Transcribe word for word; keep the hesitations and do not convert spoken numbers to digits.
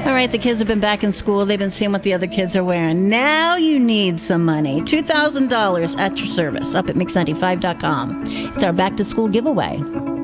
All right, the kids have been back in school. They've been seeing what the other kids are wearing. Now you need some money. two thousand dollars at your service up at mix ninety-five dot com. It's our back to school giveaway.